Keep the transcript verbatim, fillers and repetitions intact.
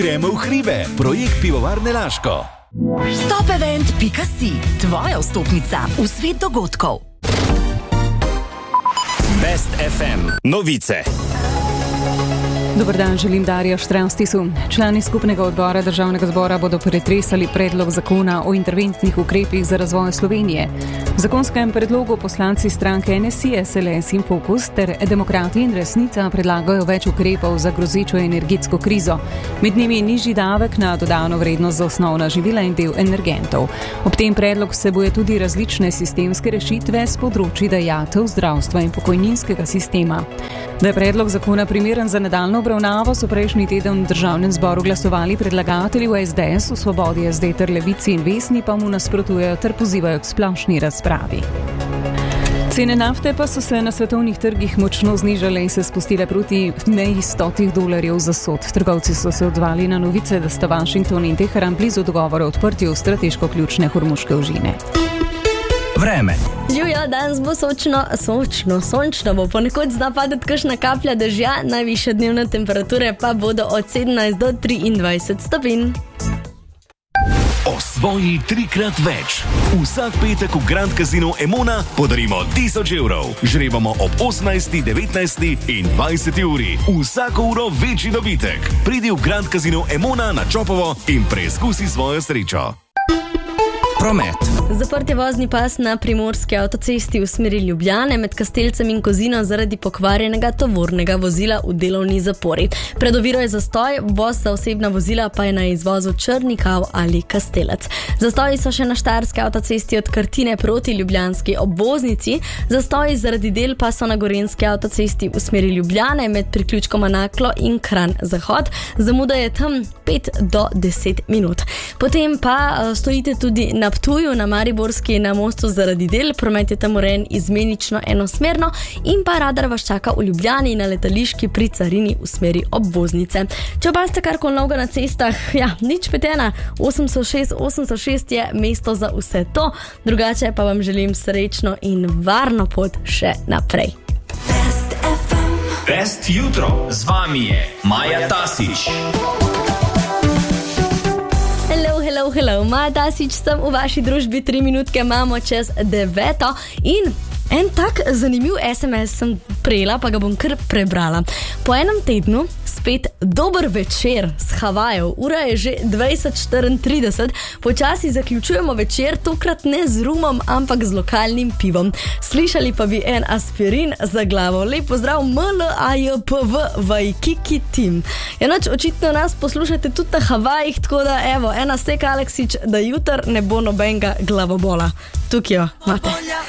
Gremo v hribe, projekt Pivovarne Laško. Stopevent pika si, tvoja vstopnica v svet dogodkov. Best ef em novice. Dobar dan, želim Darja Štranstisu. Člani skupnega odbora Državnega zbora bodo pretresali predlog zakona o interventnih ukrepih za razvoj Slovenije. V zakonskem predlogu poslanci stranke en es i, es el es in Fokus ter Demokrati in Resnica predlagajo več ukrepov za grozečo energetsko krizo. Med njimi nižji davek na dodano vrednost za osnovna živila in del energentov. Ob tem predlog vsebuje tudi različne sistemske rešitve s področji dajatev, zdravstva in pokojninskega sistema. Da je predlog zakona primeren za nadaljnjo obravnavo, so prejšnji teden v Državnem zboru glasovali predlagatelji v es de es, v Svobodi es de ter Levici in Vesni pa mu nasprotujejo ter pozivajo k splošni razpravi. Cene nafte pa so se na svetovnih trgih močno znižale in se spustile proti meji stotih dolarjev za sod. Trgovci so se odzvali na novice, da sta Washington in Teheran blizu dogovora o odprtju strateško ključne hormuške ožine. Vreme. Živjo, danes bo sočno, sočno, sončno bo. Ponekod zna padati kakšna kaplja dežja, najvišje dnevne temperature pa bodo od sedemnajst do triindvajset stopinj. Osvoji trikrat več. Vsak petek v Grand Casino Emona podarimo tisoč evrov. Žrebamo ob osemnajsti, devetnajsti in dvajseti uri. Vsako uro večji dobitek. Pridi v Grand Casino Emona na Čopovo in preizkusi svojo srečo. Promet. Zaprt je vozni pas na primorski avtocesti v smeri Ljubljane med Kastelcem in Kozino zaradi pokvarjenega tovornega vozila v delovni zapori. Pred oviro je zastoj, voz za osebna vozila pa je na izvozu Črnikav ali Kastelec. Zastoji so še na štajerski avtocesti od Krtine proti ljubljanski obvoznici, zastoji zaradi del pa so na gorenjski avtocesti v smeri Ljubljane med priključkoma Naklo in Kranj Zahod. Zamuda je tam pet do deset minut. Potem pa stojite tudi na Ptuju, na Mariborski na mostu zaradi del, promet je tam urejen izmenično enosmerno in pa radar vas čaka v Ljubljani na letališki pri carini v smeri obvoznice. Če opazite karkoli novega na cestah, ja, nič petena, osemsto šest, osemsto šest je mesto za vse to, drugače pa vam želim srečno in varno pot še naprej. Best ef em. Best jutro. Z vami je Maja Tasić. Hello, hello, hello, Maja Tasić sem v vaši družbi, tri minutke imamo čez deveto in en tak zanimiv es em es sem prejela, pa ga bom kar prebrala. Po enem tednu spet dober večer s Havajev, ura je že dvajset štiriintrideset, počasi zaključujemo večer, tokrat ne z rumom, ampak z lokalnim pivom. Slišali pa bi en aspirin za glavo. Lep pozdrav M L A J P V Waikiki Team. Ja, noč, očitno nas poslušate tudi na Havajih, tako da evo, ena stek Aleksič, da jutr ne bo nobenega glavobola. Tukaj jo imate.